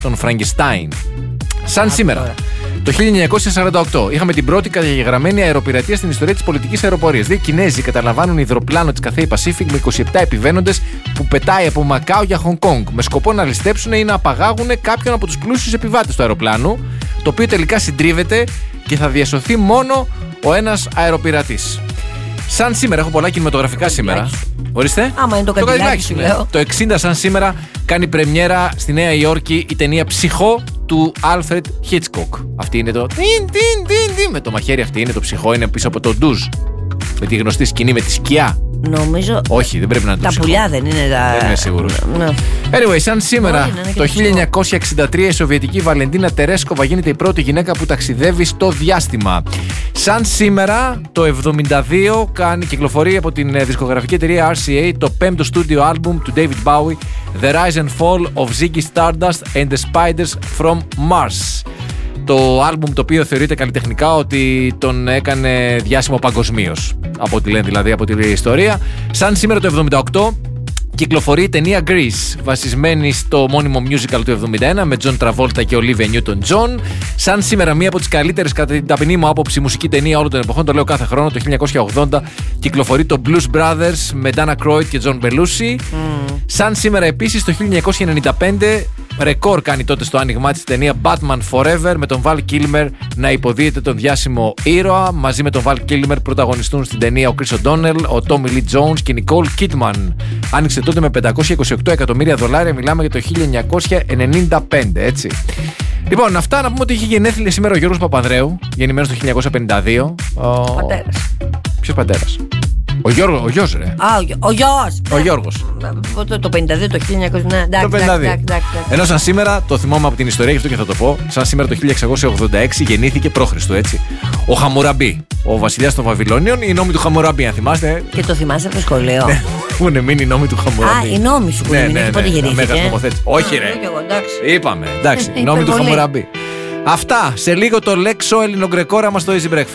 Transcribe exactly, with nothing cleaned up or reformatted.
τον Φραγκεστάιν. Σαν σήμερα, το χίλια εννιακόσια σαράντα οκτώ, είχαμε την πρώτη καταγεγραμμένη αεροπειρατεία στην ιστορία της πολιτικής αεροπορίας. Δύο Κινέζοι καταλαμβάνουν υδροπλάνο της Cathay Pacific με είκοσι επτά επιβαίνοντες που πετάει από Μακάο για Χονγκ Κονγκ με σκοπό να ληστέψουν ή να απαγάγουν κάποιον από τους πλούσιους επιβάτες του αεροπλάνου, το οποίο τελικά συντρίβεται και θα διασωθεί μόνο ο ένας αεροπειρατής. Σαν σήμερα, έχω πολλά κινηματογραφικά σήμερα. Ορίστε. Άμα είναι το καντιλάκι σου, λέω. Το εξήντα, σαν σήμερα, κάνει πρεμιέρα στη Νέα Υόρκη η ταινία Ψυχό του Alfred Hitchcock. Αυτή είναι το. Με το μαχαίρι, αυτή είναι το ψυχό, είναι πίσω από το ντουζ. Με τη γνωστή σκηνή με τη σκιά. Νομίζω. Όχι, δεν πρέπει να είναι το τα ψυχό. πουλιά δεν είναι τα. Δεν είμαι σίγουρος. Ναι. Anyway, σαν σήμερα, Όχι, ναι, το χίλια εννιακόσια εξήντα τρία, η Σοβιετική Βαλεντίνα Τερέσκοβα γίνεται η πρώτη γυναίκα που ταξιδεύει στο διάστημα. Σαν σήμερα, το εβδομήντα δύο, κάνει, κυκλοφορεί από την δισκογραφική εταιρεία αρ σι έι το πέμπτο στούντιο άλμπουμ του David Bowie, The Rise and Fall of Ziggy Stardust and the Spiders from Mars. Το άλμπουμ το οποίο θεωρείται καλλιτεχνικά ότι τον έκανε διάσημο παγκοσμίως, από ό,τι λένε δηλαδή από την ιστορία. Σαν σήμερα το εβδομήντα οκτώ κυκλοφορεί η ταινία Grease, βασισμένη στο μόνιμο musical του εβδομήντα ένα με John Travolta και Olivia Newton-John. Σαν σήμερα, μία από τις καλύτερες κατά την ταπεινή μου άποψη μουσική ταινία όλων των εποχών, το λέω κάθε χρόνο, το χίλια εννιακόσια ογδόντα κυκλοφορεί το Blues Brothers με Dana Croyd και John Belushi. Mm. Σαν σήμερα επίσης, το χίλια εννιακόσια ενενήντα πέντε, ρεκόρ κάνει τότε στο άνοιγμά της ταινία Batman Forever με τον Val Kilmer να υποδίεται τον διάσημο ήρωα. Μαζί με τον Val Kilmer πρωταγωνιστούν στην ταινία ο Chris O'Donnell, ο Tommy Lee Jones και η Nicole Kidman. Άνοιξε τότε με πεντακόσια είκοσι οκτώ εκατομμύρια δολάρια, μιλάμε για το χίλια εννιακόσια ενενήντα πέντε, έτσι. Λοιπόν, αυτά να πούμε ότι είχε γενέθλια σήμερα ο Γιώργος Παπανδρέου, γεννημένος το χίλια εννιακόσια πενήντα δύο. Ο... Πατέρας. Ποιος πατέρας? Ο Γιώργος, ο γιος, ρε. Α, ο γιος. Ο Γιώργος. Το, το πενήντα δύο, το χίλια εννιακόσια. Ναι, το πενήντα δύο. Ενώ σαν σήμερα, το θυμάμαι από την ιστορία, γι' αυτό και θα το πω, σαν σήμερα το χίλια εξακόσια ογδόντα έξι γεννήθηκε π.Χ., έτσι. Ο Χαμουραμπί, ο βασιλιάς των Βαβυλώνιων, οι νόμοι του Χαμουραμπί, αν θυμάστε. Και το θυμάσαι από το σχολείο. Που είναι μείνει οι νόμοι του Χαμουραμπί. Α, οι νόμοι σου που είναι μείνει, πότε γεννήθηκε. Όχι, ρε. Είπαμε, εντάξει, νόμοι του Χαμουραμπί. Αυτά, σε λίγο το λέξο ελληνογκρεκόρα μας στο Easy Breakfast.